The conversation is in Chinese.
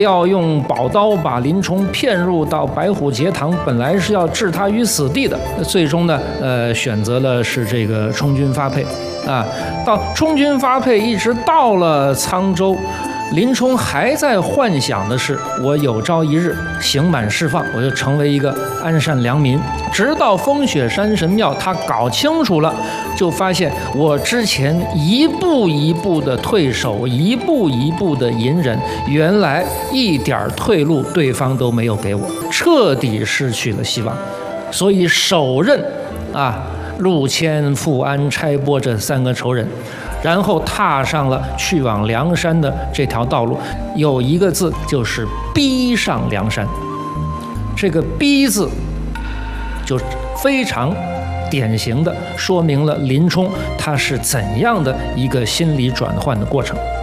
要用宝刀把林冲骗入到白虎节堂，本来是要置他于死地的，最终呢，选择了是这个充军发配，啊，到充军发配一直到了沧州。林冲还在幻想的是，我有朝一日刑满释放，我就成为一个安善良民。直到风雪山神庙，他搞清楚了，就发现我之前一步一步的退守，一步一步的隐忍，原来一点退路对方都没有给我，彻底失去了希望。所以手刃陆谦、富安、差拨这3个仇人。然后踏上了去往梁山的这条道路，有一个字就是逼上梁山。这个逼字就非常典型的说明了林冲他是怎样的一个心理转换的过程。